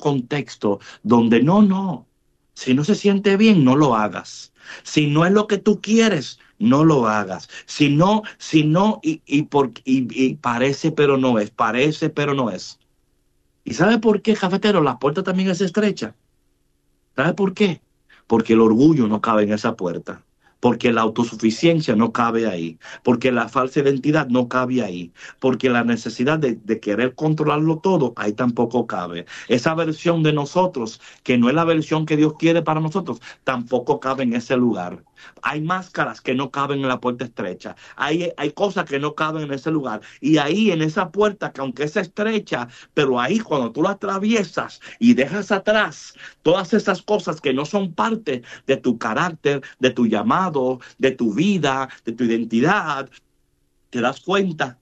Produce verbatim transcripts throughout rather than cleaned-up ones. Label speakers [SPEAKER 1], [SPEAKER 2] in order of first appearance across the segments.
[SPEAKER 1] contexto donde no, no, si no se siente bien, no lo hagas. Si no es lo que tú quieres, no lo hagas. Si no, si no, y, y, por, y, y parece pero no es, parece pero no es. ¿Y sabe por qué, cafetero? La puerta también es estrecha. ¿Sabe por qué? Porque el orgullo no cabe en esa puerta. Porque la autosuficiencia no cabe ahí. Porque la falsa identidad no cabe ahí. Porque la necesidad de, de querer controlarlo todo, ahí tampoco cabe. Esa versión de nosotros, que no es la versión que Dios quiere para nosotros, tampoco cabe en ese lugar. Hay máscaras que no caben en la puerta estrecha. Hay, hay cosas que no caben en ese lugar. Y ahí en esa puerta, que aunque es estrecha, pero ahí cuando tú la atraviesas y dejas atrás todas esas cosas que no son parte de tu carácter, de tu llamado, de tu vida, de tu identidad, te das cuenta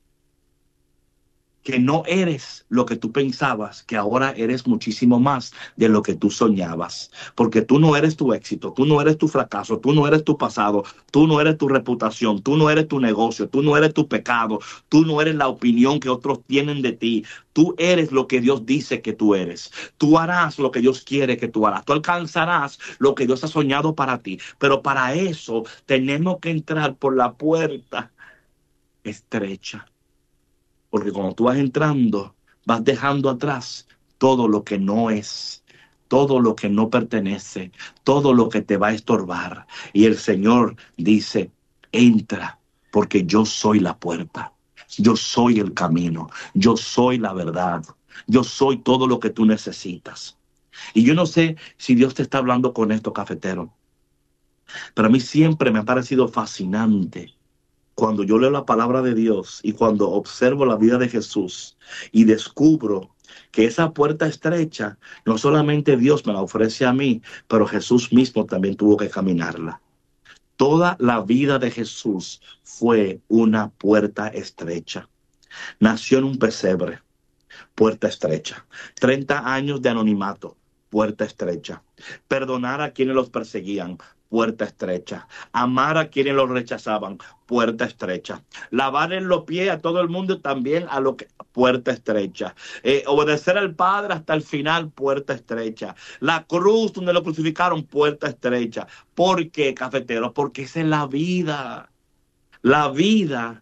[SPEAKER 1] que no eres lo que tú pensabas, que ahora eres muchísimo más de lo que tú soñabas. Porque tú no eres tu éxito, tú no eres tu fracaso, tú no eres tu pasado, tú no eres tu reputación, tú no eres tu negocio, tú no eres tu pecado, tú no eres la opinión que otros tienen de ti. Tú eres lo que Dios dice que tú eres. Tú harás lo que Dios quiere que tú harás. Tú alcanzarás lo que Dios ha soñado para ti. Pero para eso tenemos que entrar por la puerta estrecha. Porque cuando tú vas entrando, vas dejando atrás todo lo que no es, todo lo que no pertenece, todo lo que te va a estorbar. Y el Señor dice, entra, porque yo soy la puerta, yo soy el camino, yo soy la verdad, yo soy todo lo que tú necesitas. Y yo no sé si Dios te está hablando con esto, cafetero, pero a mí siempre me ha parecido fascinante cuando yo leo la palabra de Dios y cuando observo la vida de Jesús y descubro que esa puerta estrecha, no solamente Dios me la ofrece a mí, pero Jesús mismo también tuvo que caminarla. Toda la vida de Jesús fue una puerta estrecha. Nació en un pesebre, puerta estrecha. treinta años de anonimato, puerta estrecha. Perdonar a quienes los perseguían, puerta estrecha. Amar a quienes los rechazaban, puerta estrecha. Lavar en los pies a todo el mundo, también a lo que, puerta estrecha. Eh, obedecer al Padre hasta el final, puerta estrecha. La cruz donde lo crucificaron, puerta estrecha. ¿Por qué, cafetero? Porque esa es la vida. La vida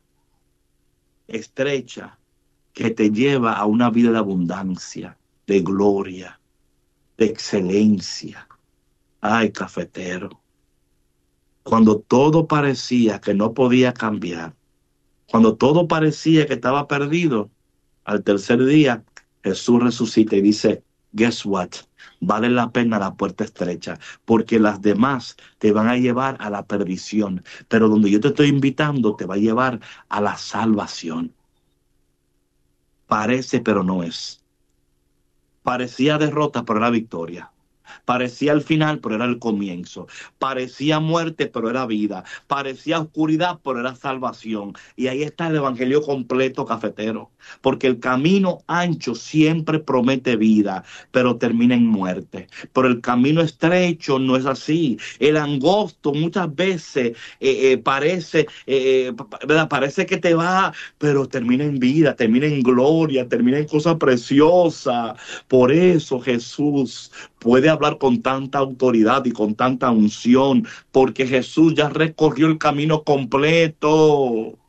[SPEAKER 1] estrecha que te lleva a una vida de abundancia, de gloria, de excelencia. Ay, cafetero. Cuando todo parecía que no podía cambiar, cuando todo parecía que estaba perdido, al tercer día Jesús resucita y dice, guess what? Vale la pena la puerta estrecha, porque las demás te van a llevar a la perdición, pero donde yo te estoy invitando te va a llevar a la salvación. Parece, pero no es. Parecía derrota, pero era victoria. Parecía el final, pero era el comienzo. Parecía muerte, pero era vida. Parecía oscuridad, pero era salvación. Y ahí está el evangelio completo, cafetero. Porque el camino ancho siempre promete vida, pero termina en muerte. Pero el camino estrecho no es así. El angosto muchas veces eh, eh, parece, eh, ¿verdad? Parece que te va, pero termina en vida, termina en gloria, termina en cosas preciosas. Por eso Jesús puede hablar con tanta autoridad y con tanta unción, porque Jesús ya recorrió el camino completo.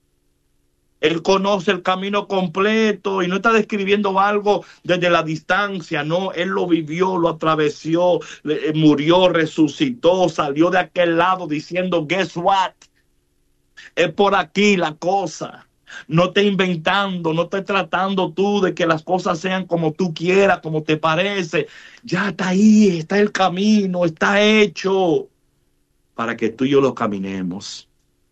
[SPEAKER 1] Él conoce el camino completo y no está describiendo algo desde la distancia, no, Él lo vivió, lo atravesó, murió, resucitó, salió de aquel lado diciendo, guess what? Es por aquí la cosa. No estés inventando, no estés tratando tú de que las cosas sean como tú quieras, como te parece. Ya está ahí, está el camino, está hecho para que tú y yo lo caminemos,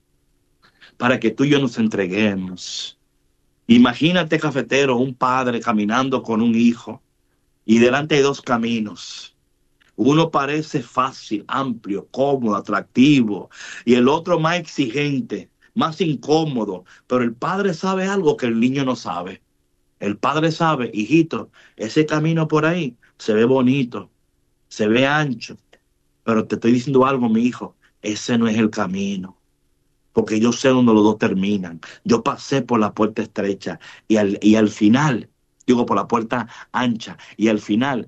[SPEAKER 1] para que tú y yo nos entreguemos. Imagínate, cafetero, un padre caminando con un hijo y delante hay dos caminos. Uno parece fácil, amplio, cómodo, atractivo y el otro más exigente, más incómodo, pero el padre sabe algo que el niño no sabe. El padre sabe, hijito, ese camino por ahí se ve bonito, se ve ancho, pero te estoy diciendo algo, mi hijo, ese no es el camino, porque yo sé dónde los dos terminan. Yo pasé por la puerta estrecha y al, y al final, digo por la puerta ancha, y al final